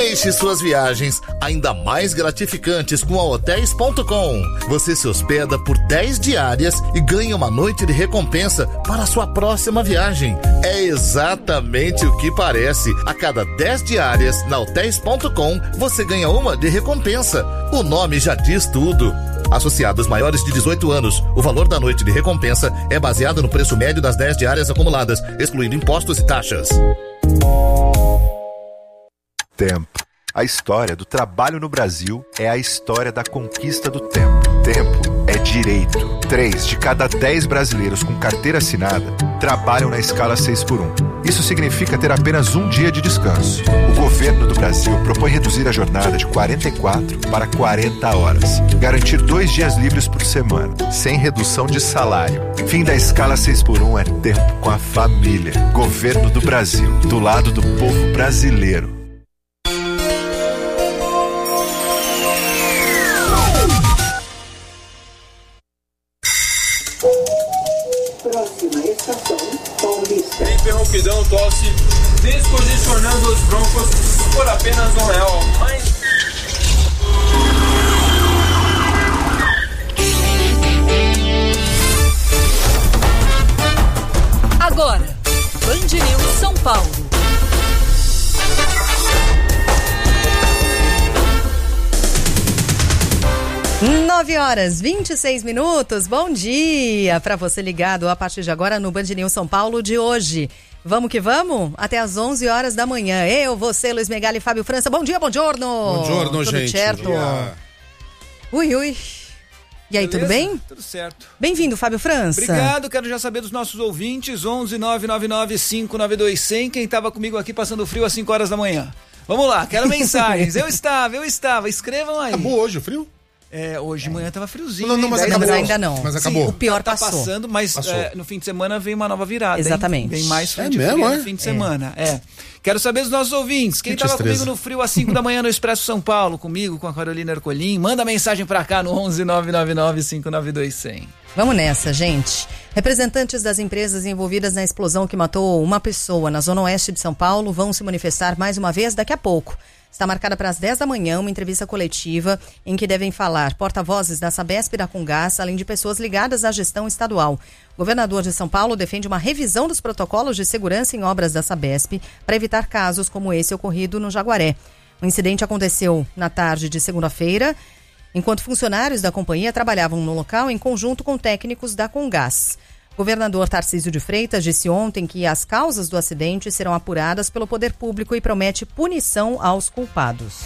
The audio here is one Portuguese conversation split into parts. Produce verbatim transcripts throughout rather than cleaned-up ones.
Deixe suas viagens ainda mais gratificantes com a hotéis ponto com. Você se hospeda por dez diárias e ganha uma noite de recompensa para a sua próxima viagem. É exatamente o que parece. A cada dez diárias na hotéis ponto com, você ganha uma de recompensa. O nome já diz tudo. Associados maiores de dezoito anos, o valor da noite de recompensa é baseado no preço médio das dez diárias acumuladas, excluindo impostos e taxas. Tempo. A história do trabalho no Brasil é a história da conquista do tempo. Tempo é direito. Três de cada dez brasileiros com carteira assinada trabalham na escala seis por um. Isso significa ter apenas um dia de descanso. O governo do Brasil propõe reduzir a jornada de quarenta e quatro para quarenta horas. Garantir dois dias livres por semana, sem redução de salário. Fim da escala seis por um é tempo com a família. Governo do Brasil, do lado do povo brasileiro. Próxima estação, Paulista. Hiperrouquidão, tosse, descongestionando os broncos por apenas um real. Mas... Agora, Band News São Paulo. nove horas, vinte e seis minutos. Bom dia para você ligado a partir de agora no Band News São Paulo de hoje. Vamos que vamos? Até às onze horas da manhã. Eu, você, Luiz Megali e Fábio França. Bom dia, bom giorno. Bom giorno, tudo gente. certo? Ui, ui. E aí, Beleza? tudo bem? Tudo certo. Bem-vindo, Fábio França. Obrigado, quero já saber dos nossos ouvintes, onze nove nove nove cinco nove dois zero zero. Quem estava comigo aqui passando frio às cinco horas da manhã? Vamos lá, quero mensagens. Eu estava, eu estava. Escrevam aí. Acabou hoje o frio? É, hoje de manhã tava friozinho. Não, não, mas, não, acabou. mas ainda não. Mas acabou. Sim, o pior tá passou. passando, mas é, no fim de semana vem uma nova virada. Exatamente. Hein? Vem mais frente é fria mesmo, no é? fim de semana. É. é. Quero saber dos nossos ouvintes. Quem estava comigo no frio às cinco da manhã no Expresso São Paulo, comigo, com a Carolina Ercolim, manda mensagem pra cá no onze nove nove nove cinco nove dois zero zero. Vamos nessa, gente. Representantes das empresas envolvidas na explosão que matou uma pessoa na zona oeste de São Paulo vão se manifestar mais uma vez daqui a pouco. Está marcada para as dez da manhã uma entrevista coletiva em que devem falar porta-vozes da Sabesp e da Comgás, além de pessoas ligadas à gestão estadual. O governador de São Paulo defende uma revisão dos protocolos de segurança em obras da Sabesp para evitar casos como esse ocorrido no Jaguaré. O incidente aconteceu na tarde de segunda-feira, enquanto funcionários da companhia trabalhavam no local em conjunto com técnicos da Comgás. O governador Tarcísio de Freitas disse ontem que as causas do acidente serão apuradas pelo poder público e promete punição aos culpados.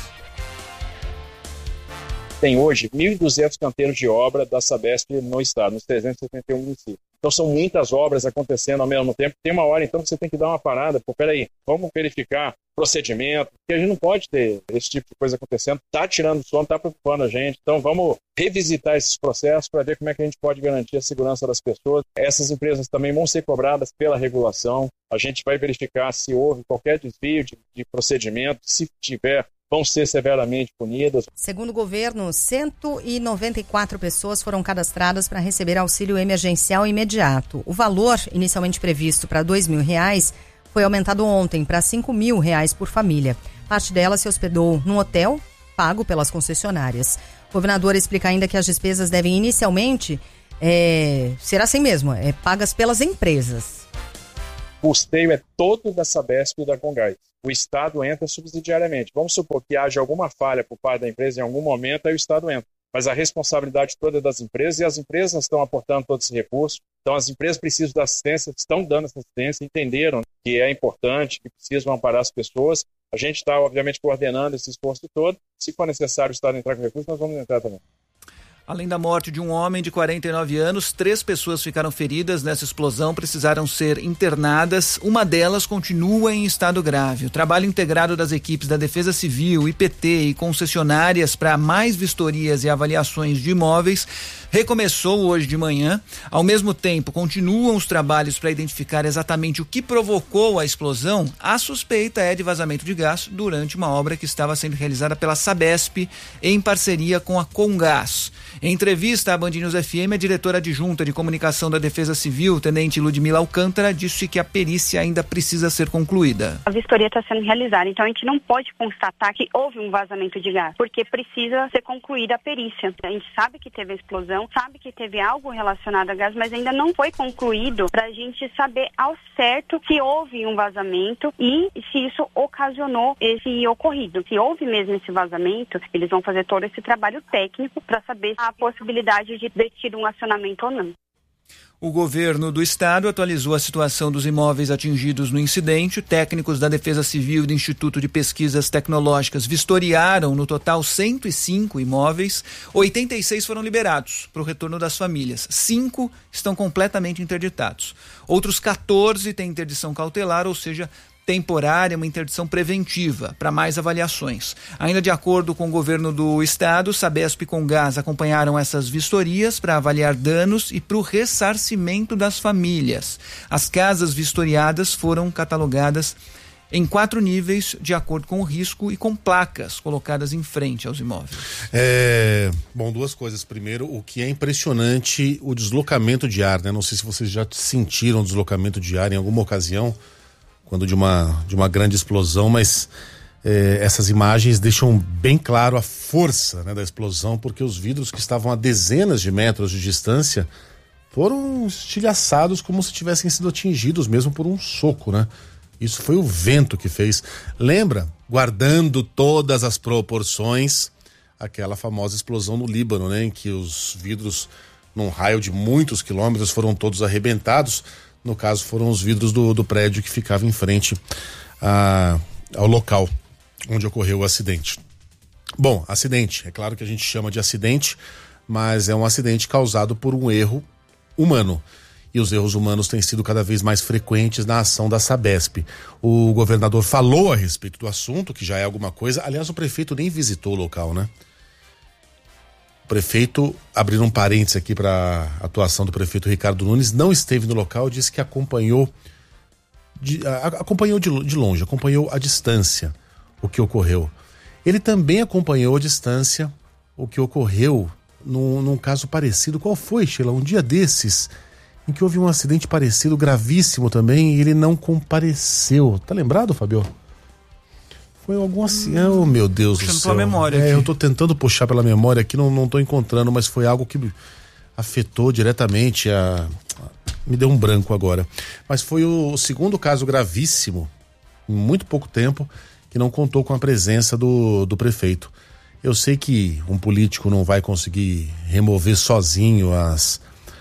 Tem hoje mil e duzentos canteiros de obra da Sabesp no estado, nos trezentos e setenta e um municípios. Então são muitas obras acontecendo ao mesmo tempo. Tem uma hora então que você tem que dar uma parada. Pô, peraí, vamos verificar procedimento, porque a gente não pode ter esse tipo de coisa acontecendo. Tá tirando sono, tá preocupando a gente. Então vamos revisitar esses processos para ver como é que a gente pode garantir a segurança das pessoas. Essas empresas também vão ser cobradas pela regulação. A gente vai verificar se houve qualquer desvio de, de procedimento. Se tiver, vão ser severamente punidas. Segundo o governo, cento e noventa e quatro pessoas foram cadastradas para receber auxílio emergencial imediato. O valor inicialmente previsto para dois mil reais foi aumentado ontem para cinco mil reais por família. Parte dela se hospedou num hotel pago pelas concessionárias. O governador explica ainda que as despesas devem inicialmente é, ser assim mesmo, é, pagas pelas empresas. O custeio é todo da Sabesp e da Comgás. O Estado entra subsidiariamente. Vamos supor que haja alguma falha por parte da empresa em algum momento, aí o Estado entra. Mas a responsabilidade toda é das empresas e as empresas estão aportando todo esse recurso. Então as empresas precisam da assistência, estão dando essa assistência, entenderam que é importante, que precisam amparar as pessoas. A gente está, obviamente, coordenando esse esforço todo. Se for necessário o Estado entrar com recurso, nós vamos entrar também. Além da morte de um homem de quarenta e nove anos, três pessoas ficaram feridas nessa explosão, precisaram ser internadas. Uma delas continua em estado grave. O trabalho integrado das equipes da Defesa Civil, I P T e concessionárias para mais vistorias e avaliações de imóveis recomeçou hoje de manhã. Ao mesmo tempo, continuam os trabalhos para identificar exatamente o que provocou a explosão. A suspeita é de vazamento de gás durante uma obra que estava sendo realizada pela Sabesp em parceria com a Comgás. Em entrevista à Band News F M, a diretora adjunta de comunicação da Defesa Civil, tenente Ludmila Alcântara, disse que a perícia ainda precisa ser concluída. A vistoria está sendo realizada, então a gente não pode constatar que houve um vazamento de gás, porque precisa ser concluída a perícia. A gente sabe que teve a explosão, sabe que teve algo relacionado a gás, mas ainda não foi concluído para a gente saber ao certo se houve um vazamento e se isso ocasionou esse ocorrido. Se houve mesmo esse vazamento, eles vão fazer todo esse trabalho técnico para saber a possibilidade de ter tido um acionamento ou não. O governo do estado atualizou a situação dos imóveis atingidos no incidente. Técnicos da Defesa Civil e do Instituto de Pesquisas Tecnológicas vistoriaram no total cento e cinco imóveis. oitenta e seis foram liberados para o retorno das famílias. Cinco estão completamente interditados. Outros quatorze têm interdição cautelar, ou seja, temporária, uma interdição preventiva para mais avaliações. Ainda de acordo com o governo do estado, Sabesp e Comgás acompanharam essas vistorias para avaliar danos e para o ressarcimento das famílias. As casas vistoriadas foram catalogadas em quatro níveis de acordo com o risco e com placas colocadas em frente aos imóveis. É, bom, duas coisas. Primeiro, o que é impressionante, o deslocamento de ar, né? Não sei se vocês já sentiram deslocamento de ar em alguma ocasião, quando de uma, de uma grande explosão, mas eh, essas imagens deixam bem claro a força, né, da explosão, porque os vidros que estavam a dezenas de metros de distância foram estilhaçados como se tivessem sido atingidos mesmo por um soco, né? Isso foi o vento que fez. Lembra, guardando todas as proporções, aquela famosa explosão no Líbano, né, em que os vidros, num raio de muitos quilômetros, foram todos arrebentados. No caso, foram os vidros do, do prédio que ficava em frente a, ao local onde ocorreu o acidente. Bom, acidente. É claro que a gente chama de acidente, mas é um acidente causado por um erro humano. E os erros humanos têm sido cada vez mais frequentes na ação da Sabesp. O governador falou a respeito do assunto, que já é alguma coisa. Aliás, o prefeito nem visitou o local, né? O prefeito, abrindo um parênteses aqui para a atuação do prefeito Ricardo Nunes, não esteve no local, disse que acompanhou de, a, acompanhou de, de longe, acompanhou à distância o que ocorreu. Ele também acompanhou à distância o que ocorreu num, num caso parecido. Qual foi, Sheila? Um dia desses, em que houve um acidente parecido, gravíssimo também, e ele não compareceu. Tá lembrado, Fabio? Foi algum assim, hum, oh meu Deus do céu. Pela memória é, aqui. eu tô tentando puxar pela memória aqui, não, não tô encontrando, mas foi algo que afetou diretamente a... Me deu um branco agora. Mas foi o segundo caso gravíssimo, em muito pouco tempo, que não contou com a presença do, do prefeito. Eu sei que um político não vai conseguir remover sozinho as,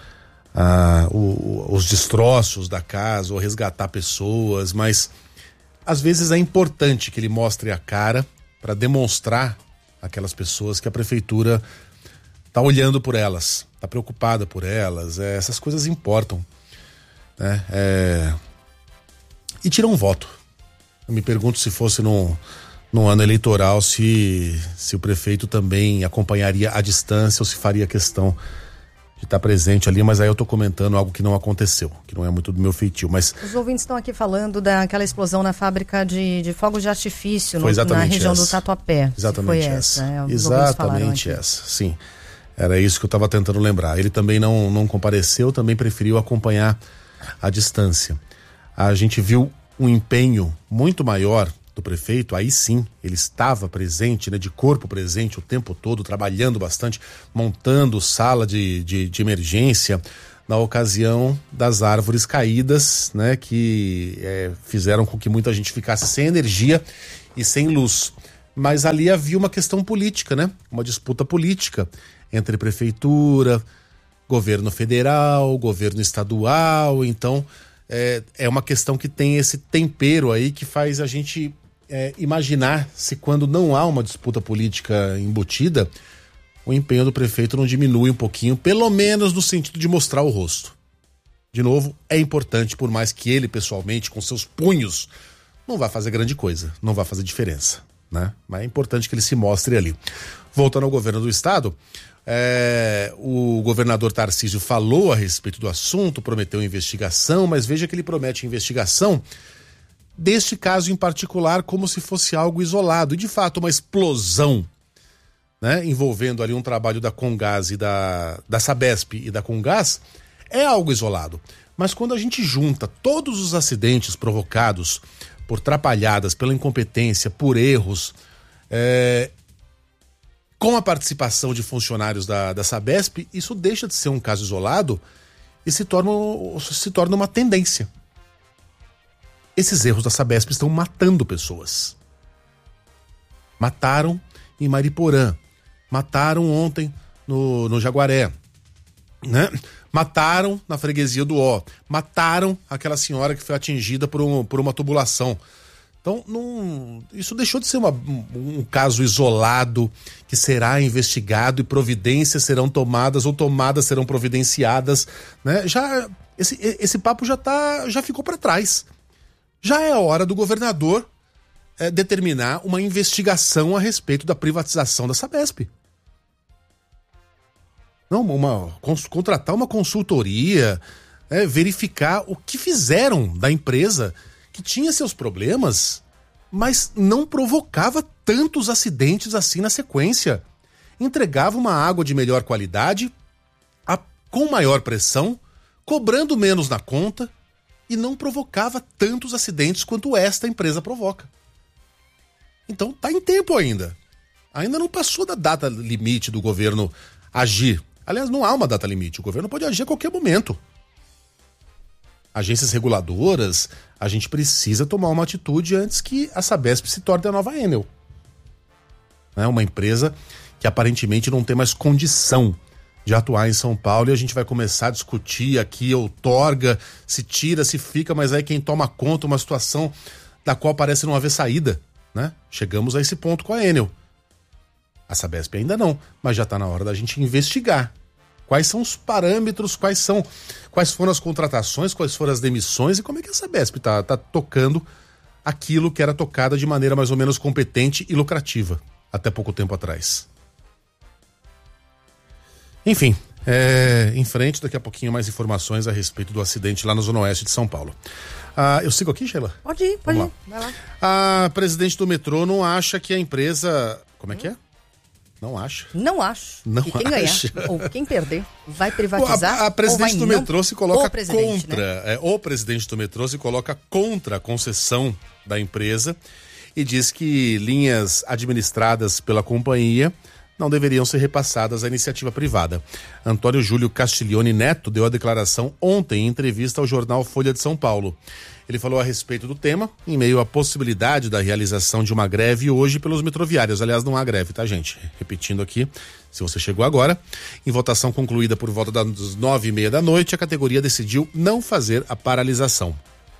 a, o, os destroços da casa ou resgatar pessoas, mas às vezes é importante que ele mostre a cara para demonstrar àquelas pessoas que a prefeitura está olhando por elas, está preocupada por elas, é, essas coisas importam, né? É... E tirar um voto. Eu me pergunto se fosse num, num ano eleitoral, se, se o prefeito também acompanharia à distância ou se faria questão de estar presente ali, mas aí eu tô comentando algo que não aconteceu, que não é muito do meu feitio, mas... Os ouvintes estão aqui falando daquela explosão na fábrica de, de fogos de artifício no, na região essa. do Tatuapé. Exatamente foi essa. essa é, Exatamente essa, sim. Era isso que eu estava tentando lembrar. Ele também não, não compareceu, também preferiu acompanhar à distância. A gente viu um empenho muito maior do prefeito, aí sim, ele estava presente, né, de corpo presente o tempo todo, trabalhando bastante, montando sala de, de, de emergência na ocasião das árvores caídas, né, que é, fizeram com que muita gente ficasse sem energia e sem luz. Mas ali havia uma questão política, né, uma disputa política entre prefeitura, governo federal, governo estadual, então é, é uma questão que tem esse tempero aí que faz a gente É, imaginar se quando não há uma disputa política embutida, o empenho do prefeito não diminui um pouquinho, pelo menos no sentido de mostrar o rosto. De novo, é importante, por mais que ele pessoalmente, com seus punhos, não vá fazer grande coisa, não vá fazer diferença, né? Mas é importante que ele se mostre ali. Voltando ao governo do estado, é, o governador Tarcísio falou a respeito do assunto, prometeu investigação, mas veja que ele promete investigação deste caso em particular como se fosse algo isolado. E de fato uma explosão né, envolvendo ali um trabalho da Comgás e da, da Sabesp e da Comgás, é algo isolado. Mas quando a gente junta todos os acidentes provocados por trapalhadas, pela incompetência, por erros, é, com a participação de funcionários da, da Sabesp, isso deixa de ser um caso isolado e se torna, se torna uma tendência. Esses erros da Sabesp estão matando pessoas. Mataram em Mariporã, mataram ontem no, no Jaguaré, né? Mataram na freguesia do Ó, mataram aquela senhora que foi atingida por, um, por uma tubulação. Então, não, isso deixou de ser uma, um, um caso isolado que será investigado e providências serão tomadas ou tomadas serão providenciadas, né? Já, esse, esse papo já, tá, já ficou para trás. Já é a hora do governador é, determinar uma investigação a respeito da privatização da Sabesp. Não, uma, cons, contratar uma consultoria, é, verificar o que fizeram da empresa que tinha seus problemas, mas não provocava tantos acidentes assim na sequência. Entregava uma água de melhor qualidade, a, com maior pressão, cobrando menos na conta e não provocava tantos acidentes quanto esta empresa provoca. Então tá em tempo ainda. Ainda não passou da data limite do governo agir. Aliás, não há uma data limite. O governo pode agir a qualquer momento. Agências reguladoras, a gente precisa tomar uma atitude antes que a Sabesp se torne a nova Enel. É uma empresa que aparentemente não tem mais condição de atuar em São Paulo e a gente vai começar a discutir aqui, outorga, se tira, se fica, mas aí quem toma conta, uma situação da qual parece não haver saída, né? Chegamos a esse ponto com a Enel. A Sabesp ainda não, mas já está na hora da gente investigar. Quais são os parâmetros, quais são, quais foram as contratações, quais foram as demissões e como é que a Sabesp está tá tocando aquilo que era tocada de maneira mais ou menos competente e lucrativa até pouco tempo atrás. Enfim, é, em frente, daqui a pouquinho mais informações a respeito do acidente lá na Zona Oeste de São Paulo. Ah, eu sigo aqui, Sheila? Pode ir, pode ir. Vai lá. A presidente do metrô não acha que a empresa... Como é que é? Não acho. Não acho. Não e quem acha. ganhar ou quem perder vai privatizar. A, a presidente do não... metrô se coloca o presidente, contra. Né? É, o presidente do metrô se coloca contra a concessão da empresa e diz que linhas administradas pela companhia não deveriam ser repassadas à iniciativa privada. Antônio Júlio Castiglione Neto deu a declaração ontem em entrevista ao jornal Folha de São Paulo. Ele falou a respeito do tema, em meio à possibilidade da realização de uma greve hoje pelos metroviários. Aliás, não há greve, tá, gente? Repetindo aqui, se você chegou agora, em votação concluída por volta das nove e meia da noite, a categoria decidiu não fazer a paralisação.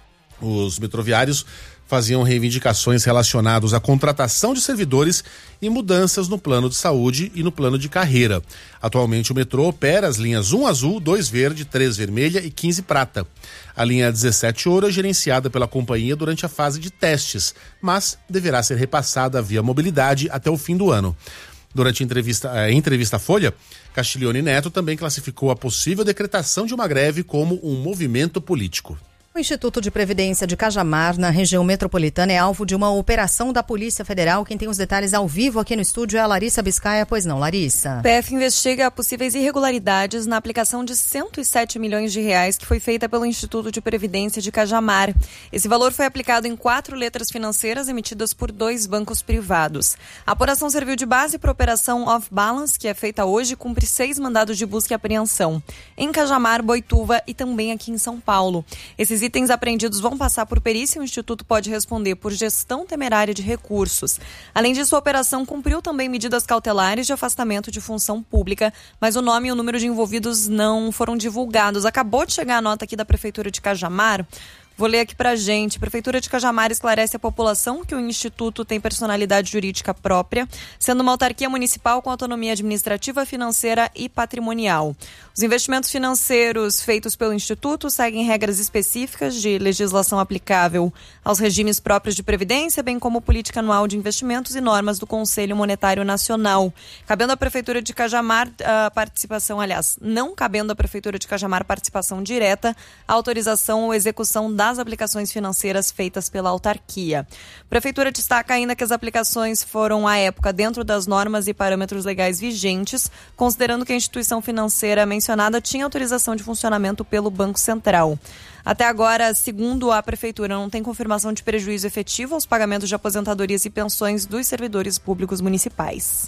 Os metroviários faziam reivindicações relacionadas à contratação de servidores e mudanças no plano de saúde e no plano de carreira. Atualmente o metrô opera as linhas um azul, dois verde, três vermelha e quinze prata. A linha dezessete ouro é gerenciada pela companhia durante a fase de testes, mas deverá ser repassada via mobilidade até o fim do ano. Durante a entrevista, a entrevista à Folha, Castiglione Neto também classificou a possível decretação de uma greve como um movimento político. O Instituto de Previdência de Cajamar, na região metropolitana, é alvo de uma operação da Polícia Federal. Quem tem os detalhes ao vivo aqui no estúdio é a Larissa Biscaia. Pois não, Larissa? P F investiga possíveis irregularidades na aplicação de cento e sete milhões de reais que foi feita pelo Instituto de Previdência de Cajamar. Esse valor foi aplicado em quatro letras financeiras emitidas por dois bancos privados. A apuração serviu de base para a operação Off Balance, que é feita hoje e cumpre seis mandados de busca e apreensão em Cajamar, Boituva e também aqui em São Paulo. Esses itens apreendidos vão passar por perícia e o Instituto pode responder por gestão temerária de recursos. Além disso, a operação cumpriu também medidas cautelares de afastamento de função pública, mas o nome e o número de envolvidos não foram divulgados. Acabou de chegar a nota aqui da Prefeitura de Cajamar. Vou ler aqui pra gente. A Prefeitura de Cajamar esclarece à população que o Instituto tem personalidade jurídica própria, sendo uma autarquia municipal com autonomia administrativa, financeira e patrimonial. Os investimentos financeiros feitos pelo Instituto seguem regras específicas de legislação aplicável aos regimes próprios de previdência, bem como política anual de investimentos e normas do Conselho Monetário Nacional. Cabendo à Prefeitura de Cajamar a participação, aliás, não cabendo à Prefeitura de Cajamar participação direta, a autorização ou execução da das aplicações financeiras feitas pela autarquia. A Prefeitura destaca ainda que as aplicações foram, à época, dentro das normas e parâmetros legais vigentes, considerando que a instituição financeira mencionada tinha autorização de funcionamento pelo Banco Central. Até agora, segundo a Prefeitura, não tem confirmação de prejuízo efetivo aos pagamentos de aposentadorias e pensões dos servidores públicos municipais.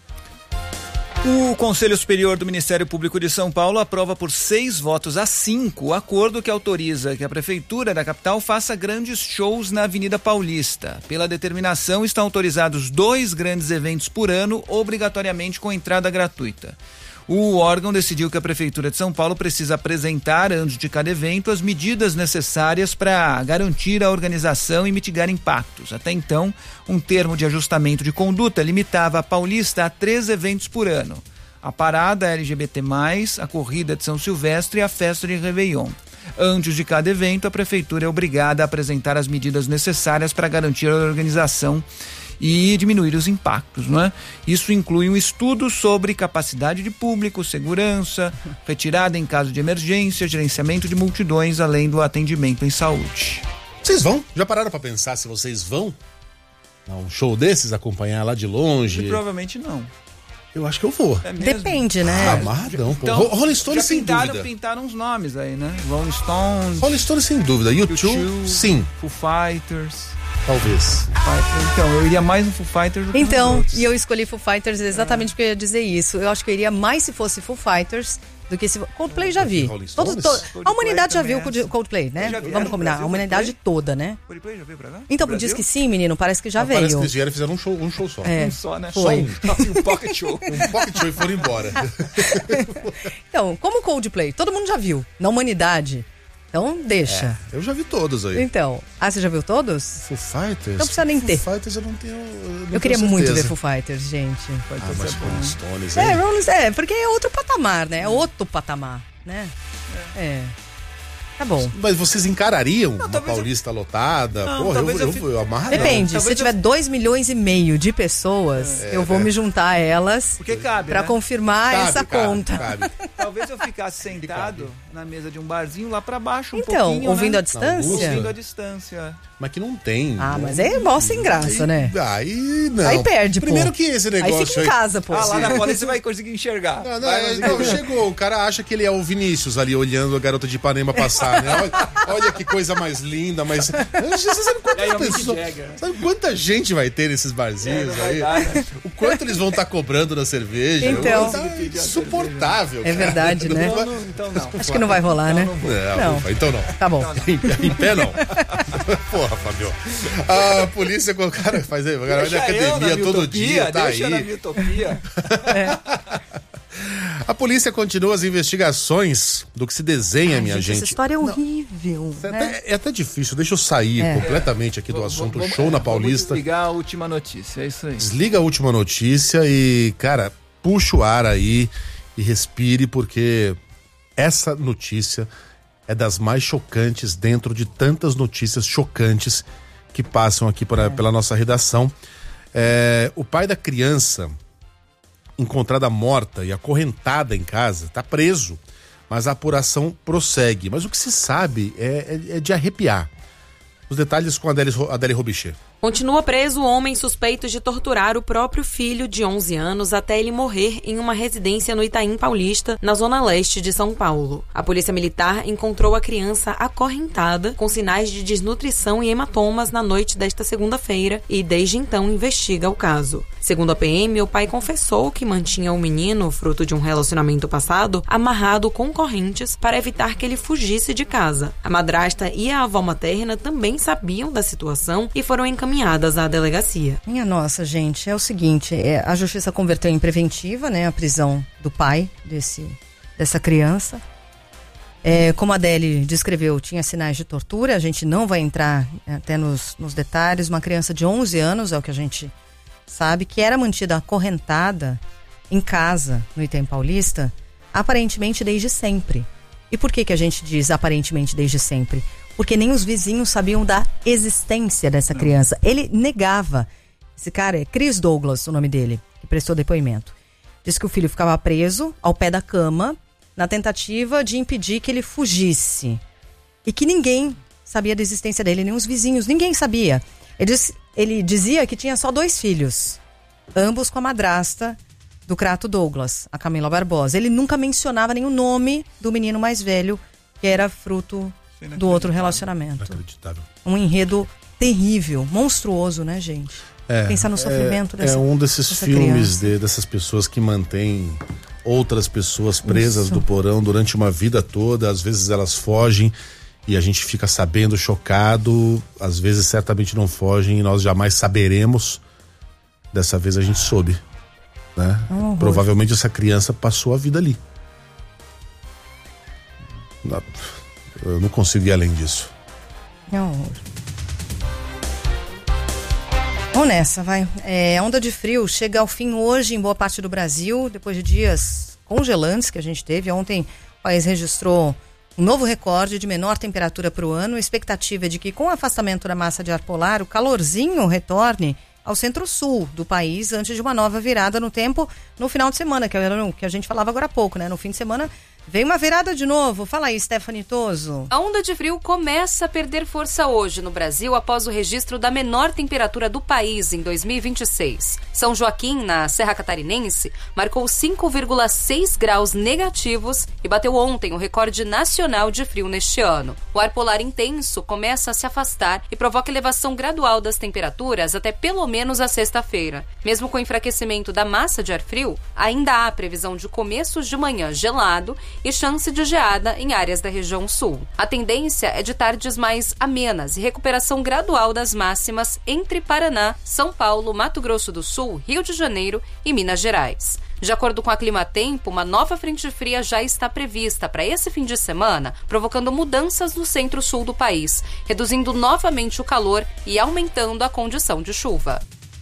O Conselho Superior do Ministério Público de São Paulo aprova por seis votos a cinco o acordo que autoriza que a Prefeitura da capital faça grandes shows na Avenida Paulista. Pela determinação, estão autorizados dois grandes eventos por ano, obrigatoriamente com entrada gratuita. O órgão decidiu que a Prefeitura de São Paulo precisa apresentar, antes de cada evento, as medidas necessárias para garantir a organização e mitigar impactos. Até então, um termo de ajustamento de conduta limitava a Paulista a três eventos por ano: a parada L G B T mais, a corrida de São Silvestre e a festa de Réveillon. Antes de cada evento, a Prefeitura é obrigada a apresentar as medidas necessárias para garantir a organização e diminuir os impactos, não é? Isso inclui um estudo sobre capacidade de público, segurança, retirada em caso de emergência, gerenciamento de multidões, além do atendimento em saúde. Vocês vão? Já pararam pra pensar se vocês vão a um show desses, acompanhar lá de longe? E provavelmente não. Eu acho que eu vou. É mesmo? Depende, né? Ah, amarradão, pô. Então, Rolling Stones já sem pintaram, dúvida. pintaram uns nomes aí, né? Rolling Stones, Rolling Stones sem dúvida. U dois, sim. Foo Fighters. Talvez. Então, eu iria mais no Foo Fighters do que Então, nos outros. e eu escolhi Foo Fighters exatamente porque eu ia dizer isso. Eu acho que eu iria mais se fosse Foo Fighters do que se... Coldplay já vi. Todo, to... A humanidade já viu o Coldplay, né? Vamos combinar. A humanidade toda, né? Coldplay já veio pra cá? Então, diz que sim, menino. Parece que já Não, veio. Parece que eles vieram e fizeram um show, um show só. É, Um só, né? foi. Só um, um pocket show. Um pocket show e foram embora. Então, como Coldplay? Todo mundo já viu. Na humanidade. Então, deixa. É, eu já vi todos aí. Então, ah, você já viu todos? Foo Fighters? Não precisa nem ter. Foo Fighters eu não tenho. Eu, não Eu queria tenho muito ver certeza. Foo Fighters, gente. Ah, mas Rolling Stones, É, hein? Rolling, é, porque é outro patamar, né? É outro patamar, né? É. Tá bom. Mas vocês encarariam Não, uma talvez Paulista lotada? Não, Porra, eu, talvez eu, eu eu, fique- eu amarradão. Depende, talvez se eu- tiver dois milhões e meio de pessoas, É, eu vou né? me juntar a elas Porque cabe, pra né? confirmar Cabe, essa cabe, conta. cabe. Talvez eu ficasse sentado na mesa de um barzinho lá pra baixo um Então, pouquinho, ouvindo né? a distância? Ouvindo a distância. Mas que não tem. Ah, não- mas é mó sem graça, né? Aí não. Aí perde, pô. Primeiro que esse negócio Aí fica em casa, pô. Ah, lá na Paulista você vai conseguir enxergar. Não, não, Vai é, conseguir não, ver. chegou, o cara acha que ele é o Vinícius ali olhando a garota de Ipanema passar, né? Olha, olha que coisa mais linda, mas. Você sabe E aí é quantas o Mick pessoas. Jagger. Sabe quanta gente vai ter nesses barzinhos É, não vai aí? dar, né? O quanto eles vão estar cobrando na cerveja? Então. Tá insuportável. É cara. verdade, né? Então não, então não. Acho que não vai rolar, né? Não, Não. ufa, então não. Tá bom. Em, em pé não. Porra, Fabio. A polícia com o cara faz aí, o cara vai na Deixa eu na academia minha todo utopia, dia, tá deixa na aí. minha utopia. A polícia continua as investigações do que se desenha, minha Gente, gente. essa história é horrível. É né? até, é até difícil, deixa eu sair É. completamente aqui do assunto Vamos- show na é, Paulista. Vamos desligar a última notícia, é isso aí. Desliga a última notícia e, cara, puxa o ar aí e respire, porque essa notícia é das mais chocantes dentro de tantas notícias chocantes que passam aqui por, pela nossa redação. É, o pai da criança encontrada morta e acorrentada em casa está preso, mas a apuração prossegue. Mas o que se sabe é, é, é de arrepiar. Os detalhes com a Adélie, Adélie Robichê. Continua preso o homem suspeito de torturar o próprio filho de onze anos até ele morrer em uma residência no Itaim Paulista, na zona leste de São Paulo. A polícia militar encontrou a criança acorrentada com sinais de desnutrição e hematomas na noite desta segunda-feira e desde então investiga o caso. Segundo a P M, o pai confessou que mantinha o menino, fruto de um relacionamento passado, amarrado com correntes para evitar que ele fugisse de casa. A madrasta e a avó materna também sabiam da situação e foram encaminhadas à delegacia. Minha nossa, gente, é o seguinte, é, a justiça converteu em preventiva, né, a prisão do pai desse, dessa criança. É, como a Adélie descreveu, tinha sinais de tortura, a gente não vai entrar até nos, nos detalhes. Uma criança de onze anos, é o que a gente sabe, que era mantida acorrentada em casa no Itaim Paulista, aparentemente desde sempre. E por que que a gente diz aparentemente desde sempre? Porque nem os vizinhos sabiam da existência dessa criança. Ele negava. Esse cara é Chris Douglas, o nome dele, que prestou depoimento. Diz que o filho ficava preso ao pé da cama na tentativa de impedir que ele fugisse. E que ninguém sabia da existência dele, nem os vizinhos, ninguém sabia. Ele, diz, ele dizia que tinha só dois filhos, ambos com a madrasta do Crato Douglas, a Camila Barbosa. Ele nunca mencionava nenhum nome do menino mais velho, que era fruto do outro relacionamento. Inacreditável. Um enredo terrível, monstruoso, né, gente? É, Pensar no sofrimento é, dessa É um desses dessa filmes de, dessas pessoas que mantêm outras pessoas presas Isso. do porão durante uma vida toda. Às vezes elas fogem e a gente fica sabendo, chocado. Às vezes certamente não fogem e nós jamais saberemos. Dessa vez a gente soube, né? Oh, Provavelmente essa criança passou a vida ali. Eu não consigo ir além disso. Não. Vamos nessa, vai. É, a onda de frio chega ao fim hoje em boa parte do Brasil, depois de dias congelantes que a gente teve. Ontem o país registrou um novo recorde de menor temperatura para o ano. A expectativa é de que, com o afastamento da massa de ar polar, o calorzinho retorne ao centro-sul do país antes de uma nova virada no tempo no final de semana, que era o que a gente falava agora há pouco, né? No fim de semana vem uma virada de novo. Fala aí, Stephanie Toso. A onda de frio começa a perder força hoje no Brasil após o registro da menor temperatura do país em dois mil e vinte e seis. São Joaquim, na Serra Catarinense, marcou cinco vírgula seis graus negativos e bateu ontem o recorde nacional de frio neste ano. O ar polar intenso começa a se afastar e provoca elevação gradual das temperaturas até pelo menos a sexta-feira. Mesmo com o enfraquecimento da massa de ar frio, ainda há previsão de começos de manhã gelado e chance de geada em áreas da região sul. A tendência é de tardes mais amenas e recuperação gradual das máximas entre Paraná, São Paulo, Mato Grosso do Sul, Rio de Janeiro e Minas Gerais. De acordo com a Climatempo, uma nova frente fria já está prevista para esse fim de semana, provocando mudanças no centro-sul do país, reduzindo novamente o calor e aumentando a condição de chuva.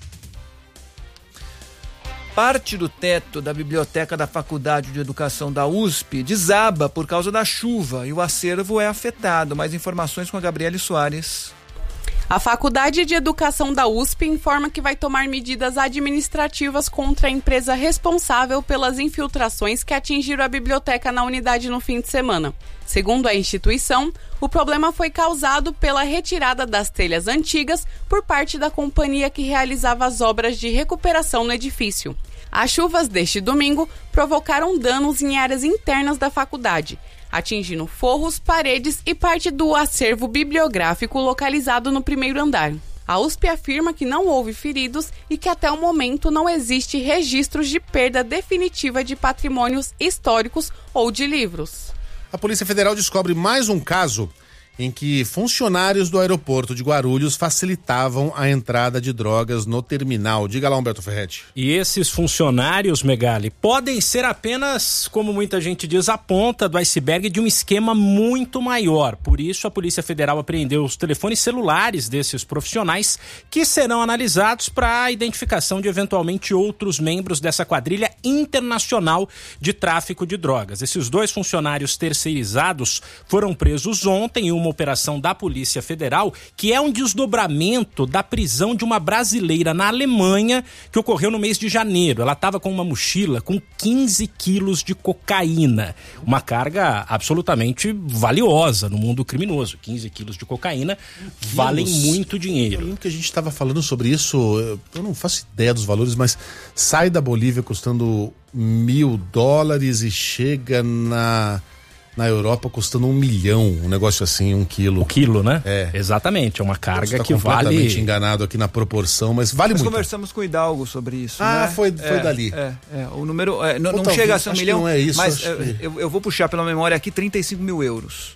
Parte do teto da biblioteca da Faculdade de Educação da U S P desaba por causa da chuva e o acervo é afetado. Mais informações com a Gabriele Soares. A Faculdade de Educação da U S P informa que vai tomar medidas administrativas contra a empresa responsável pelas infiltrações que atingiram a biblioteca na unidade no fim de semana. Segundo a instituição, o problema foi causado pela retirada das telhas antigas por parte da companhia que realizava as obras de recuperação no edifício. As chuvas deste domingo provocaram danos em áreas internas da faculdade, atingindo forros, paredes e parte do acervo bibliográfico localizado no primeiro andar. A U S P afirma que não houve feridos e que até o momento não existe registros de perda definitiva de patrimônios históricos ou de livros. A Polícia Federal descobre mais um caso em que funcionários do aeroporto de Guarulhos facilitavam a entrada de drogas no terminal. Diga lá, Humberto Ferretti. E esses funcionários, Megali, podem ser apenas, como muita gente diz, a ponta do iceberg de um esquema muito maior. Por isso, a Polícia Federal apreendeu os telefones celulares desses profissionais, que serão analisados para a identificação de eventualmente outros membros dessa quadrilha internacional de tráfico de drogas. Esses dois funcionários terceirizados foram presos ontem em uma operação da Polícia Federal, que é um desdobramento da prisão de uma brasileira na Alemanha, que ocorreu no mês de janeiro. Ela estava com uma mochila com quinze quilos de cocaína, uma carga absolutamente valiosa no mundo criminoso. quinze quilos de cocaína quilos. Valem muito dinheiro. Eu lembro que a gente estava falando sobre isso, eu não faço ideia dos valores, mas sai da Bolívia custando mil dólares e chega na... na Europa custando um milhão, um negócio assim, um quilo. O quilo, né? É. Exatamente, é uma carga tá que vale... completamente enganado aqui na proporção, mas vale Nós muito. Nós conversamos com o Hidalgo sobre isso, Ah, né? foi, foi é, dali. É, é, o número, é, não, Pô, não talvez, chega a ser um milhão, não é isso, mas eu, é, eu, eu vou puxar pela memória aqui trinta e cinco mil euros.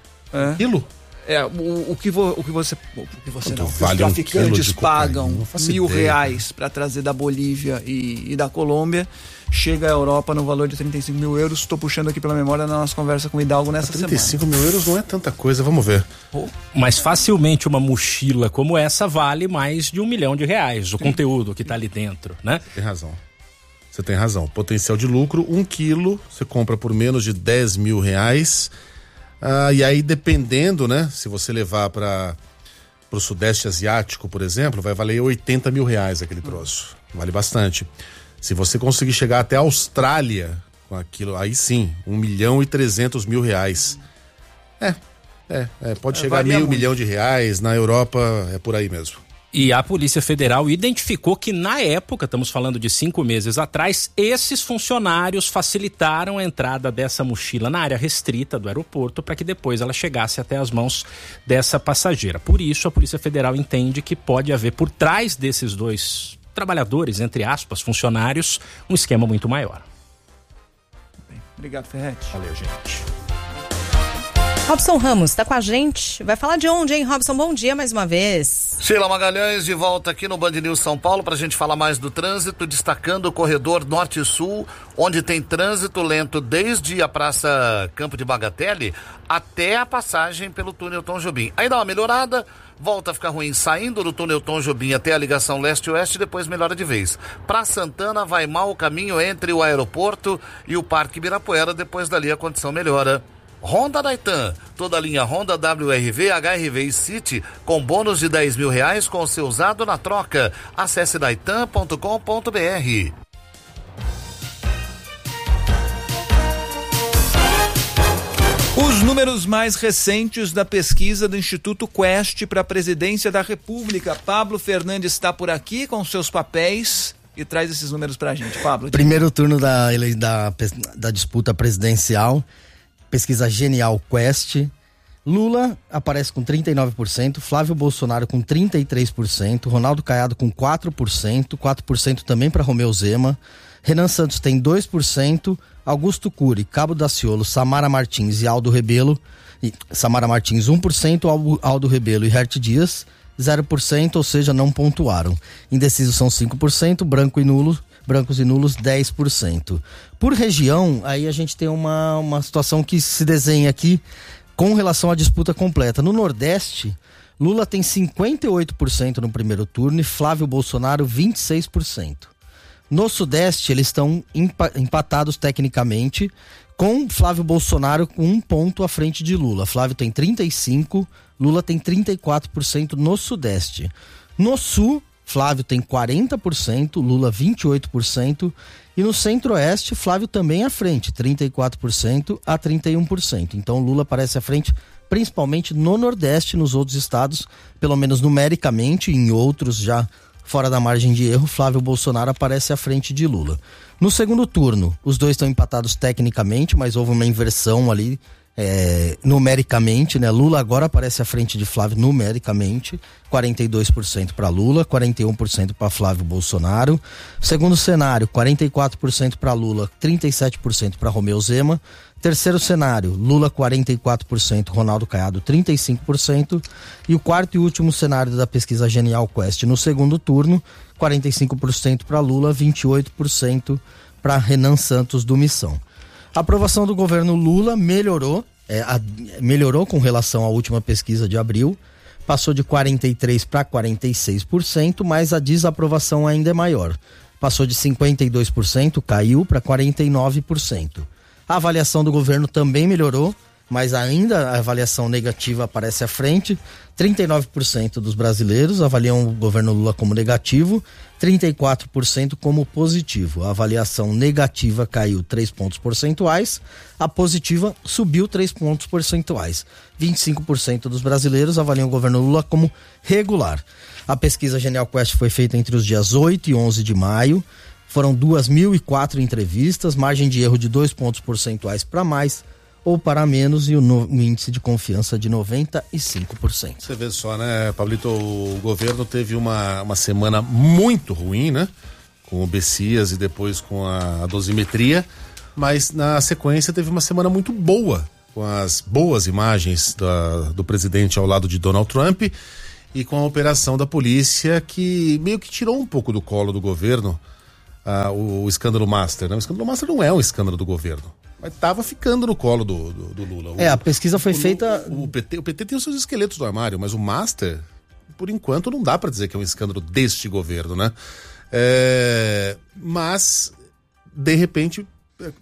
É. Quilo? É, o, o, que vo, o que você, o que você não, vale os traficantes um pagam mil ideia. reais para trazer da Bolívia e, e da Colômbia, chega à Europa no valor de trinta e cinco mil euros. Estou puxando aqui pela memória na nossa conversa com o Hidalgo nessa trinta e cinco semana. mil euros não é tanta coisa, vamos ver. Oh. Mas facilmente uma mochila como essa vale mais de um milhão de reais, o Sim. conteúdo que está ali dentro, né? Tem razão. Você tem razão. Potencial de lucro, um quilo, você compra por menos de dez mil reais. Ah, e aí, dependendo, né? Se você levar para o Sudeste Asiático, por exemplo, vai valer oitenta mil reais aquele troço. Vale bastante. Se você conseguir chegar até a Austrália com aquilo, aí sim, um milhão e trezentos mil reais. É, É, é pode É, chegar a varia meio muito. milhão de reais, na Europa é por aí mesmo. E a Polícia Federal identificou que, na época, estamos falando de cinco meses atrás, esses funcionários facilitaram a entrada dessa mochila na área restrita do aeroporto para que depois ela chegasse até as mãos dessa passageira. Por isso, a Polícia Federal entende que pode haver por trás desses dois trabalhadores, entre aspas, funcionários, um esquema muito maior. Obrigado, Ferretti. Valeu, gente. Robson Ramos está com a gente. Vai falar de onde, hein, Robson? Bom dia mais uma vez. Sheila Magalhães de volta aqui no Band News São Paulo para a gente falar mais do trânsito, destacando o corredor Norte-Sul, onde tem trânsito lento desde a Praça Campo de Bagatelle até a passagem pelo túnel Tom Jobim. Aí dá uma melhorada, volta a ficar ruim saindo do túnel Tom Jobim até a ligação leste-oeste, depois melhora de vez. Para Santana vai mal o caminho entre o aeroporto e o Parque Ibirapuera, depois dali a condição melhora. Honda Daitan, toda a linha Honda W R V, H R V e City com bônus de dez mil reais com o seu usado na troca. Acesse daitan ponto com ponto b r. Os números mais recentes da pesquisa do Instituto Quest para a Presidência da República. Pablo Fernandes está por aqui com seus papéis e traz esses números para a gente. Pablo. Primeiro turno da, da, da disputa presidencial. Pesquisa Genial Quest. Lula aparece com trinta e nove por cento, Flávio Bolsonaro com trinta e três por cento, Ronaldo Caiado com quatro por cento, quatro por cento também para Romeu Zema, Renan Santos tem dois por cento, Augusto Cury, Cabo Daciolo, Samara Martins e Aldo Rebelo, e Samara Martins um por cento, Aldo Rebelo e Hert Dias zero por cento, ou seja, não pontuaram. Indecisos são cinco por cento, branco e nulo brancos e nulos dez por cento. Por região, aí a gente tem uma, uma situação que se desenha aqui com relação à disputa completa. No Nordeste, Lula tem cinquenta e oito por cento no primeiro turno e Flávio Bolsonaro vinte e seis por cento. No Sudeste, eles estão empa- empatados tecnicamente, com Flávio Bolsonaro com um ponto à frente de Lula. Flávio tem trinta e cinco por cento, Lula tem trinta e quatro por cento no Sudeste. No Sul, Flávio tem quarenta por cento, Lula vinte e oito por cento. E no Centro-Oeste, Flávio também à frente, trinta e quatro por cento a trinta e um por cento. Então Lula aparece à frente principalmente no Nordeste, nos outros estados, pelo menos numericamente, em outros já fora da margem de erro, Flávio Bolsonaro aparece à frente de Lula. No segundo turno, os dois estão empatados tecnicamente, mas houve uma inversão ali É, numericamente, né? Lula agora aparece à frente de Flávio numericamente, quarenta e dois por cento para Lula, quarenta e um por cento para Flávio Bolsonaro. Segundo cenário, quarenta e quatro por cento para Lula, trinta e sete por cento para Romeu Zema. Terceiro cenário, Lula quarenta e quatro por cento, Ronaldo Caiado trinta e cinco por cento. E o quarto e último cenário da pesquisa Genial Quest no segundo turno, quarenta e cinco por cento para Lula, vinte e oito por cento para Renan Santos do Missão. A aprovação do governo Lula melhorou, é, a, melhorou com relação à última pesquisa de abril, passou de quarenta e três por cento para quarenta e seis por cento, mas a desaprovação ainda é maior. Passou de cinquenta e dois por cento, caiu para quarenta e nove por cento. A avaliação do governo também melhorou, mas ainda a avaliação negativa aparece à frente. trinta e nove por cento dos brasileiros avaliam o governo Lula como negativo, trinta e quatro por cento como positivo. A avaliação negativa caiu três pontos percentuais, a positiva subiu três pontos percentuais. vinte e cinco por cento dos brasileiros avaliam o governo Lula como regular. A pesquisa Genial Quest foi feita entre os dias oito e onze de maio. Foram duas mil e quatro entrevistas, margem de erro de dois pontos percentuais para mais ou para menos e o, no, o índice de confiança de noventa e cinco por cento. Você vê só, né, Pablito, o governo teve uma, uma semana muito ruim, né? Com o Bessias e depois com a, a dosimetria, mas na sequência teve uma semana muito boa, com as boas imagens da, do presidente ao lado de Donald Trump e com a operação da polícia que meio que tirou um pouco do colo do governo ah, o, o escândalo Master, né? O escândalo Master não é um escândalo do governo. Mas estava ficando no colo do, do, do Lula. O, é, a pesquisa foi o, feita... O, o, P T, o P T tem os seus esqueletos no armário, mas o Master, por enquanto, não dá para dizer que é um escândalo deste governo, né? É, mas, de repente,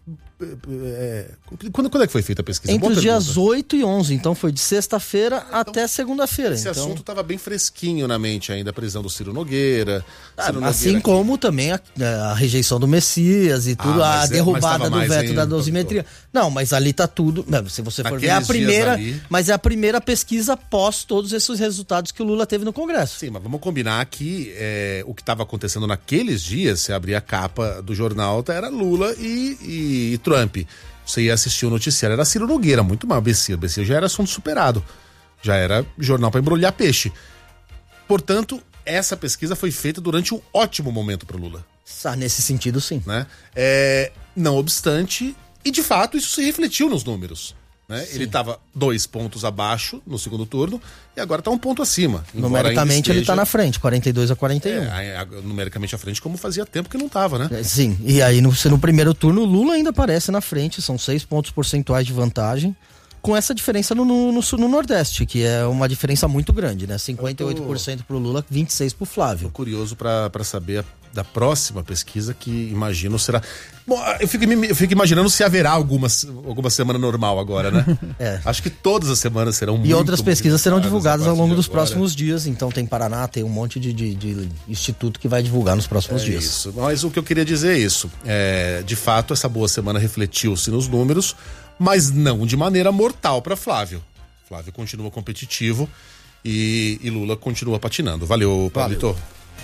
É, quando, quando é que foi feita a pesquisa? Entre Boa os pergunta. dias oito e onze, então foi de sexta-feira então, até segunda-feira. Esse então... assunto estava bem fresquinho na mente ainda, a prisão do Ciro Nogueira. Ah, Ciro assim Nogueira como também a, a rejeição do Messias e tudo, ah, a é, derrubada do veto em... da dosimetria. Não, mas ali tá tudo. Não, se você for Naqueles ver, é a primeira. ali... Mas é a primeira pesquisa após todos esses resultados que o Lula teve no Congresso. Sim, mas vamos combinar que é, o que estava acontecendo naqueles dias, se abrir a capa do jornal, era Lula e, e, e Trump. Você ia assistir o noticiário, era Ciro Nogueira, muito mal, B C. B C já era assunto superado. Já era jornal para embrulhar peixe. Portanto, essa pesquisa foi feita durante um ótimo momento para o Lula. Ah, nesse sentido, sim. Né? É, não obstante, e de fato isso se refletiu nos números. Né? Ele estava dois pontos abaixo no segundo turno e agora está um ponto acima. Numericamente esteja... ele está na frente, quarenta e dois a quarenta e um. É, numericamente à frente, como fazia tempo que não estava, né? É, sim, e aí no, no primeiro turno o Lula ainda aparece na frente, são seis pontos percentuais de vantagem, com essa diferença no, no, no, no Nordeste, que é uma diferença muito grande, né? cinquenta e oito por cento pro Lula, vinte e seis por pro Flávio. Tô curioso para saber a, da próxima pesquisa, que imagino será... Bom, eu fico, eu fico imaginando se haverá alguma, alguma semana normal agora, né? É. Acho que todas as semanas serão e muito... E outras pesquisas serão divulgadas ao longo dos agora. próximos dias, então tem Paraná, tem um monte de, de, de instituto que vai divulgar nos próximos é dias. Isso, mas o que eu queria dizer é isso. É, de fato, essa boa semana refletiu-se nos números, mas não de maneira mortal para Flávio. Flávio continua competitivo e, e Lula continua patinando. Valeu, Pablito.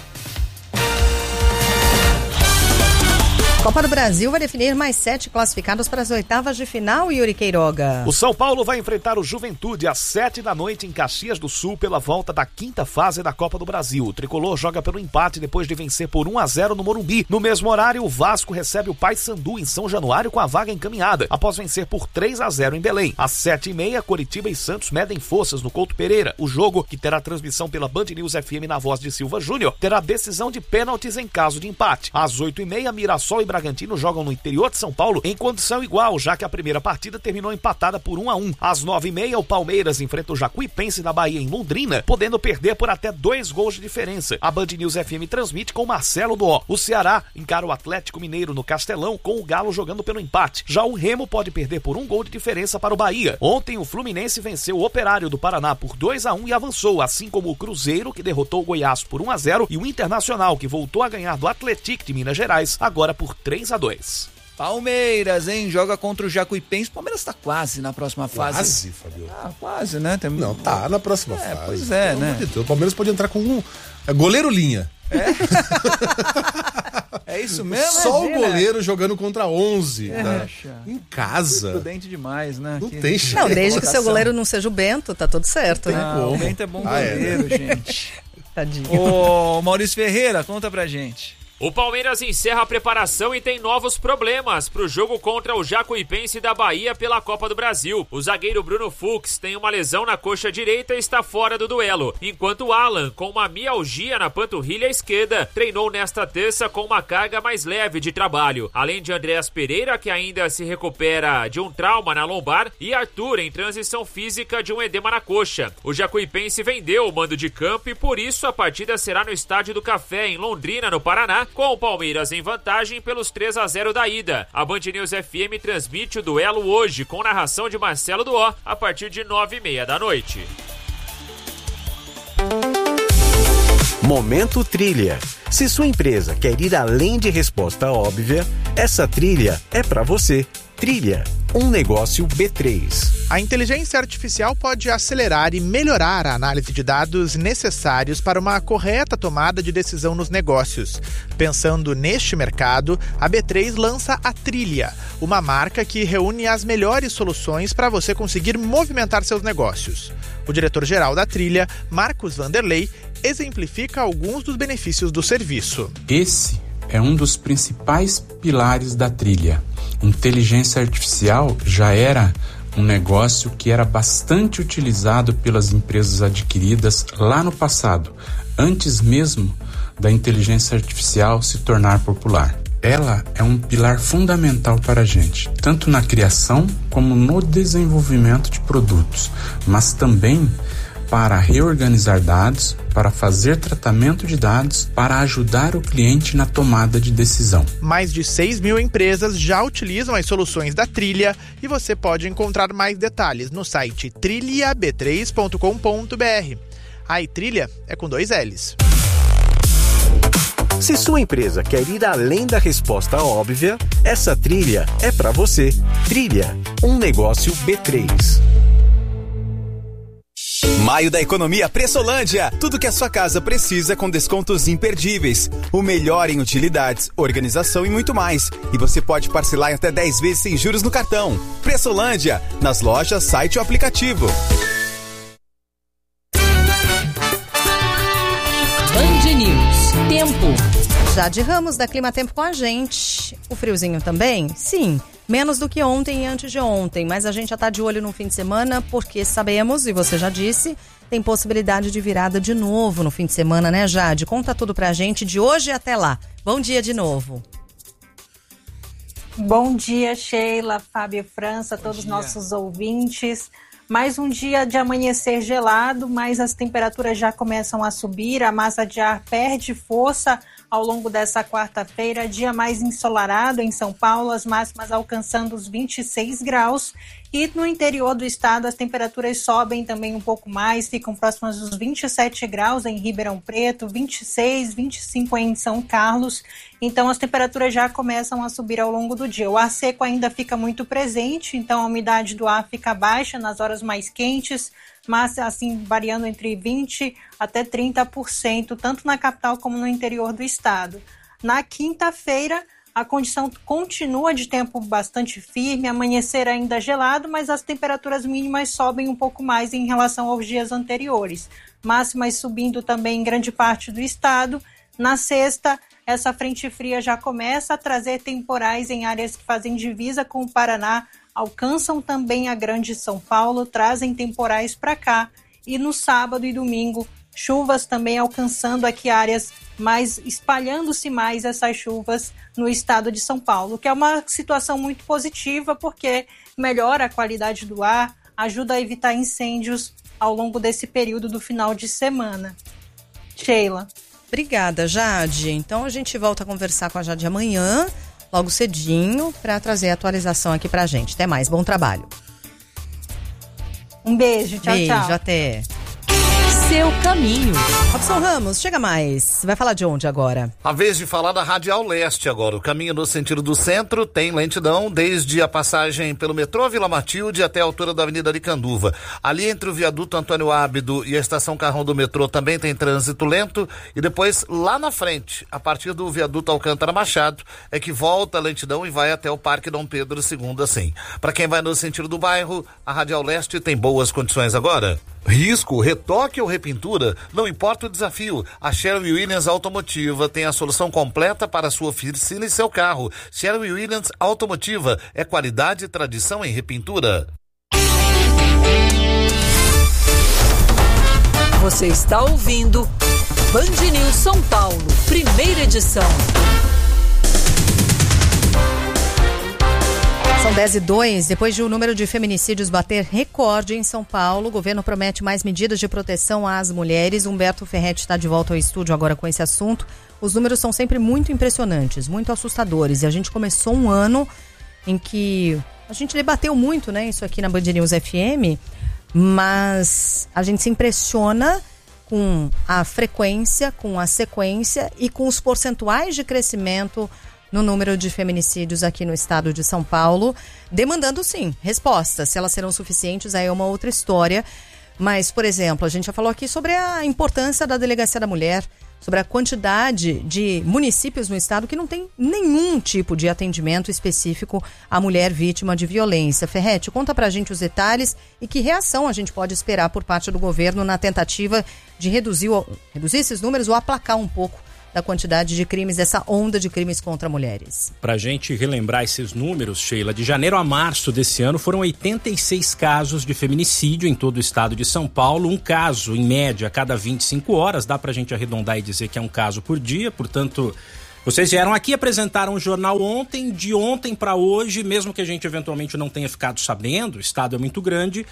Copa do Brasil vai definir mais sete classificados para as oitavas de final, Yuri Queiroga. O São Paulo vai enfrentar o Juventude às sete da noite em Caxias do Sul pela volta da quinta fase da Copa do Brasil. O tricolor joga pelo empate depois de vencer por um a zero no Morumbi. No mesmo horário, o Vasco recebe o Paysandu em São Januário com a vaga encaminhada, após vencer por três a zero em Belém. Às sete e meia, Coritiba e Santos medem forças no Couto Pereira. O jogo, que terá transmissão pela Band News F M na voz de Silva Júnior, terá decisão de pênaltis em caso de empate. Às oito e meia, Mirassol e Bragantino jogam no interior de São Paulo em condição igual, já que a primeira partida terminou empatada por um a um. Às nove e meia, o Palmeiras enfrenta o Jacuipense da Bahia em Londrina, podendo perder por até dois gols de diferença. A Band News F M transmite com Marcelo Duó. O Ceará encara o Atlético Mineiro no Castelão, com o Galo jogando pelo empate. Já o Remo pode perder por um gol de diferença para o Bahia. Ontem, o Fluminense venceu o Operário do Paraná por dois a um e avançou, assim como o Cruzeiro, que derrotou o Goiás por um a zero, e o Internacional, que voltou a ganhar do Atlético de Minas Gerais, agora por três a dois. Palmeiras, hein? Joga contra o Jacuipense. Palmeiras tá quase na próxima fase. Quase, Fabio? Ah, quase, né? Tem... Não, tá na próxima é, fase. Pois é, Pelo né? amor de Deus, o Palmeiras pode entrar com um é, goleiro linha. É? É isso mesmo? Só é o goleiro, né? Jogando contra onze. É, tá? Em casa. Prudente demais, né? Não que... tem chance. Não, desde que seu goleiro não seja o Bento, tá tudo certo, né? Não, o Bento é bom ah, goleiro, é, né? gente. Tadinho. Ô, Maurício Ferreira, conta pra gente. O Palmeiras encerra a preparação e tem novos problemas para o jogo contra o Jacuipense da Bahia pela Copa do Brasil. O zagueiro Bruno Fux tem uma lesão na coxa direita e está fora do duelo, enquanto o Alan, com uma mialgia na panturrilha esquerda, treinou nesta terça com uma carga mais leve de trabalho. Além de Andréas Pereira, que ainda se recupera de um trauma na lombar, e Arthur, em transição física de um edema na coxa. O Jacuipense vendeu o mando de campo e por isso a partida será no Estádio do Café, em Londrina, no Paraná, com o Palmeiras em vantagem pelos três a zero da ida. A Band News F M transmite o duelo hoje, com narração de Marcelo Duó, a partir de nove e meia da noite. Momento Trilha. Se sua empresa quer ir além de resposta óbvia, essa trilha é para você. Trilha, um negócio B três. A inteligência artificial pode acelerar e melhorar a análise de dados necessários para uma correta tomada de decisão nos negócios. Pensando neste mercado, a B três lança a Trilha, uma marca que reúne as melhores soluções para você conseguir movimentar seus negócios. O diretor-geral da Trilha, Marcos Vanderlei, exemplifica alguns dos benefícios do serviço. Esse é um dos principais pilares da Trilha. Inteligência artificial já era um negócio que era bastante utilizado pelas empresas adquiridas lá no passado, antes mesmo da inteligência artificial se tornar popular. Ela é um pilar fundamental para a gente, tanto na criação como no desenvolvimento de produtos, mas também para reorganizar dados, para fazer tratamento de dados, para ajudar o cliente na tomada de decisão. Mais de seis mil empresas já utilizam as soluções da Trilha e você pode encontrar mais detalhes no site trilha b três ponto com ponto b r. A Trilha é com dois L's. Se sua empresa quer ir além da resposta óbvia, essa trilha é para você. Trilha, um negócio B três. Maio da Economia Pressolândia. Tudo que a sua casa precisa com descontos imperdíveis. O melhor em utilidades, organização e muito mais. E você pode parcelar em até dez vezes sem juros no cartão. Pressolândia, nas lojas, site ou aplicativo. Band News. Tempo. Jade Ramos da Clima Tempo com a gente. O friozinho também? Sim. Menos do que ontem e antes de ontem, mas a gente já está de olho no fim de semana porque sabemos, e você já disse, tem possibilidade de virada de novo no fim de semana, né, Jade? Conta tudo pra gente de hoje até lá. Bom dia de novo. Bom dia, Sheila, Fábio França, todos os nossos ouvintes. Mais um dia de amanhecer gelado, mas as temperaturas já começam a subir, a massa de ar perde força ao longo dessa quarta-feira, dia mais ensolarado em São Paulo, as máximas alcançando os vinte e seis graus. E no interior do estado as temperaturas sobem também um pouco mais, ficam próximas dos vinte e sete graus em Ribeirão Preto, vinte e seis, vinte e cinco em São Carlos. Então as temperaturas já começam a subir ao longo do dia. O ar seco ainda fica muito presente, então a umidade do ar fica baixa nas horas mais quentes, mas assim variando entre vinte até trinta por cento, tanto na capital como no interior do estado. Na quinta-feira, a condição continua de tempo bastante firme, amanhecer ainda gelado, mas as temperaturas mínimas sobem um pouco mais em relação aos dias anteriores. Máximas subindo também em grande parte do estado. Na sexta, essa frente fria já começa a trazer temporais em áreas que fazem divisa com o Paraná, alcançam também a Grande São Paulo, trazem temporais para cá. E no sábado e domingo, chuvas também alcançando aqui áreas, mas espalhando-se mais essas chuvas no estado de São Paulo, que é uma situação muito positiva porque melhora a qualidade do ar, ajuda a evitar incêndios ao longo desse período do final de semana. Sheila. Obrigada, Jade. Então a gente volta a conversar com a Jade amanhã, logo cedinho, para trazer a atualização aqui pra gente. Até mais, bom trabalho. Um beijo, tchau, beijo, tchau. Beijo, até. Seu caminho. Robson Ramos, chega mais. Vai falar de onde agora? A vez de falar da Radial Leste agora. O caminho no sentido do centro tem lentidão desde a passagem pelo metrô Vila Matilde até a altura da Avenida Aricanduva. Ali entre o viaduto Antônio Ábido e a estação Carrão do metrô também tem trânsito lento. E depois, lá na frente, a partir do viaduto Alcântara Machado, é que volta a lentidão e vai até o Parque Dom Pedro segundo assim. Para quem vai no sentido do bairro, a Radial Leste tem boas condições agora. Risco, retoque ou repintura, não importa o desafio, a Sherwin-Williams Automotiva tem a solução completa para a sua oficina e seu carro. Sherwin-Williams Automotiva é qualidade e tradição em repintura. Você está ouvindo Band News São Paulo, primeira edição. São dez e dois. Depois de o número de feminicídios bater recorde em São Paulo, o governo promete mais medidas de proteção às mulheres. Humberto Ferretti está de volta ao estúdio agora com esse assunto. Os números são sempre muito impressionantes, muito assustadores. E a gente começou um ano em que a gente debateu muito, né, isso aqui na Band News F M, mas a gente se impressiona com a frequência, com a sequência e com os percentuais de crescimento no número de feminicídios aqui no estado de São Paulo, demandando sim respostas. Se elas serão suficientes, aí é uma outra história. Mas, por exemplo, a gente já falou aqui sobre a importância da Delegacia da Mulher, sobre a quantidade de municípios no estado que não tem nenhum tipo de atendimento específico à mulher vítima de violência. Ferretti, conta pra gente os detalhes e que reação a gente pode esperar por parte do governo na tentativa de reduzir, reduzir esses números ou aplacar um pouco da quantidade de crimes, dessa onda de crimes contra mulheres. Pra gente relembrar esses números, Sheila, de janeiro a março desse ano foram oitenta e seis casos de feminicídio em todo o estado de São Paulo, um caso em média a cada vinte e cinco horas, dá pra gente arredondar e dizer que é um caso por dia, portanto, vocês vieram aqui, apresentaram o jornal ontem, de ontem para hoje, mesmo que a gente eventualmente não tenha ficado sabendo, o estado é muito grande,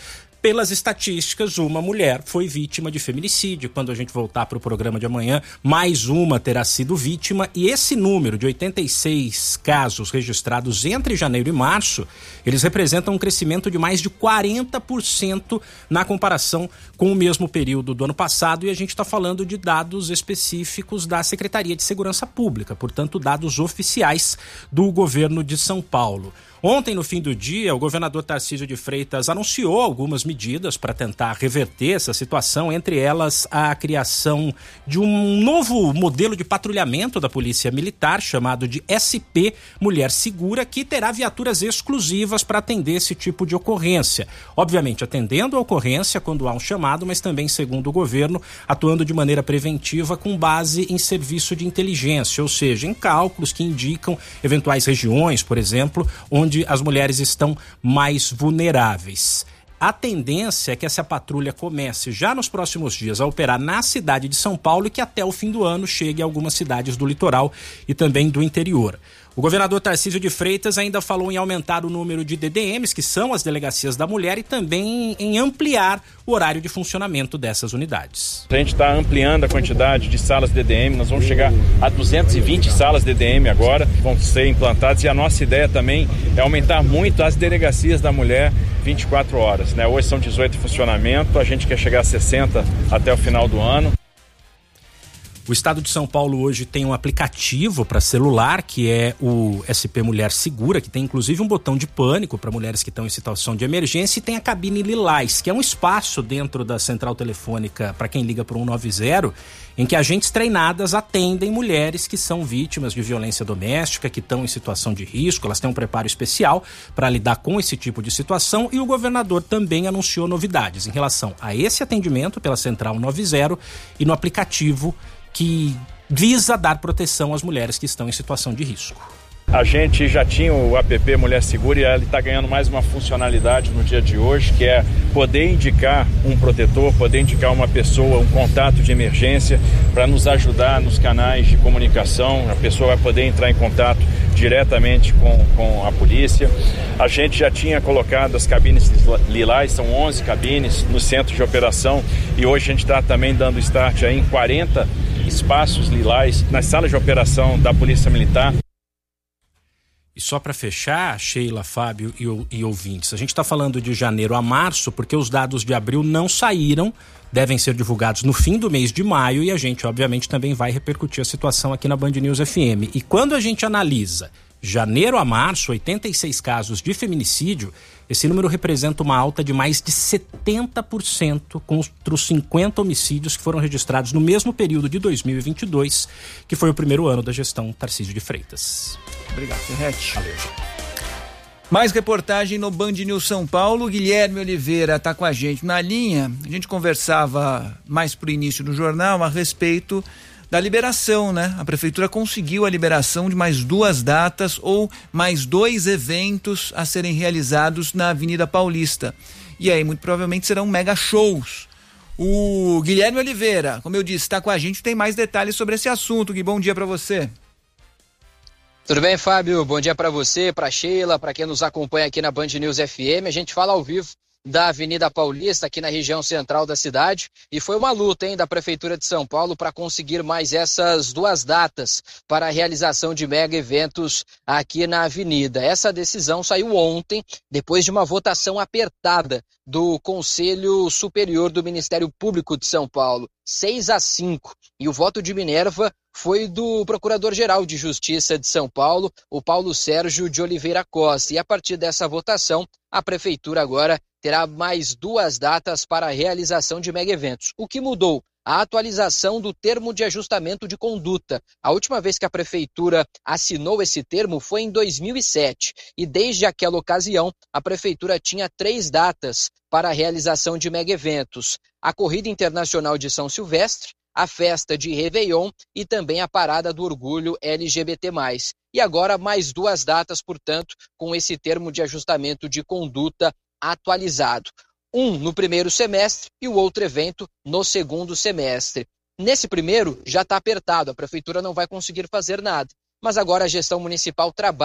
pelas estatísticas, uma mulher foi vítima de feminicídio. Quando a gente voltar para o programa de amanhã, mais uma terá sido vítima. E esse número de oitenta e seis casos registrados entre janeiro e março, eles representam um crescimento de mais de quarenta por cento na comparação com o mesmo período do ano passado. E a gente está falando de dados específicos da Secretaria de Segurança Pública, portanto, dados oficiais do governo de São Paulo. Ontem, no fim do dia, o governador Tarcísio de Freitas anunciou algumas medidas para tentar reverter essa situação, entre elas a criação de um novo modelo de patrulhamento da Polícia Militar, chamado de S P Mulher Segura, que terá viaturas exclusivas para atender esse tipo de ocorrência. Obviamente, atendendo a ocorrência quando há um chamado, mas também, segundo o governo, atuando de maneira preventiva com base em serviço de inteligência, ou seja, em cálculos que indicam eventuais regiões, por exemplo, onde onde as mulheres estão mais vulneráveis. A tendência é que essa patrulha comece já nos próximos dias a operar na cidade de São Paulo e que até o fim do ano chegue a algumas cidades do litoral e também do interior. O governador Tarcísio de Freitas ainda falou em aumentar o número de D D Ms, que são as Delegacias da Mulher, e também em ampliar o horário de funcionamento dessas unidades. A gente está ampliando a quantidade de salas D D M, nós vamos chegar a duzentas e vinte salas D D M agora, vão ser implantadas, e a nossa ideia também é aumentar muito as Delegacias da Mulher vinte e quatro horas. Né? Hoje são dezoito em funcionamento, a gente quer chegar a sessenta até o final do ano. O estado de São Paulo hoje tem um aplicativo para celular, que é o S P Mulher Segura, que tem inclusive um botão de pânico para mulheres que estão em situação de emergência, e tem a cabine Lilás, que é um espaço dentro da central telefônica para quem liga para o cento e noventa, em que agentes treinadas atendem mulheres que são vítimas de violência doméstica, que estão em situação de risco. Elas têm um preparo especial para lidar com esse tipo de situação, e o governador também anunciou novidades em relação a esse atendimento pela central cento e noventa e no aplicativo que visa dar proteção às mulheres que estão em situação de risco. A gente já tinha o app Mulher Segura e ele está ganhando mais uma funcionalidade no dia de hoje, que é poder indicar um protetor, poder indicar uma pessoa, um contato de emergência para nos ajudar nos canais de comunicação. A pessoa vai poder entrar em contato diretamente com, com a polícia. A gente já tinha colocado as cabines lilás, são onze cabines no centro de operação, e hoje a gente está também dando start aí em quarenta espaços lilás nas salas de operação da Polícia Militar. E só para fechar, Sheila, Fábio e, e ouvintes, a gente está falando de janeiro a março porque os dados de abril não saíram, devem ser divulgados no fim do mês de maio, e a gente obviamente também vai repercutir a situação aqui na Band News F M. E quando a gente analisa janeiro a março, oitenta e seis casos de feminicídio, esse número representa uma alta de mais de setenta por cento contra os cinquenta homicídios que foram registrados no mesmo período de dois mil e vinte e dois, que foi o primeiro ano da gestão Tarcísio de Freitas. Obrigado, Ferretti. Valeu, gente. Mais reportagem no Band News São Paulo. Guilherme Oliveira está com a gente na linha. A gente conversava mais pro início do jornal a respeito da liberação, né? A prefeitura conseguiu a liberação de mais duas datas ou mais dois eventos a serem realizados na Avenida Paulista. E aí, muito provavelmente, serão mega shows. O Guilherme Oliveira, como eu disse, está com a gente, tem mais detalhes sobre esse assunto. Gui, bom dia para você. Tudo bem, Fábio? Bom dia para você, para Sheila, para quem nos acompanha aqui na Band News F M. A gente fala ao vivo da Avenida Paulista, aqui na região central da cidade, e foi uma luta, hein, da Prefeitura de São Paulo para conseguir mais essas duas datas para a realização de mega eventos aqui na avenida. Essa decisão saiu ontem, depois de uma votação apertada do Conselho Superior do Ministério Público de São Paulo, seis a cinco, e o voto de Minerva foi do Procurador-Geral de Justiça de São Paulo, o Paulo Sérgio de Oliveira Costa, e a partir dessa votação, a Prefeitura agora terá mais duas datas para a realização de mega eventos. O que mudou? A atualização do termo de ajustamento de conduta. A última vez que a Prefeitura assinou esse termo foi em dois mil e sete, e desde aquela ocasião a Prefeitura tinha três datas para a realização de mega eventos: a Corrida Internacional de São Silvestre, a festa de Réveillon e também a Parada do Orgulho L G B T mais. E agora mais duas datas, portanto, com esse termo de ajustamento de conduta atualizado. Um no primeiro semestre e o outro evento no segundo semestre. Nesse primeiro já está apertado, a Prefeitura não vai conseguir fazer nada. Mas agora a gestão municipal trabalha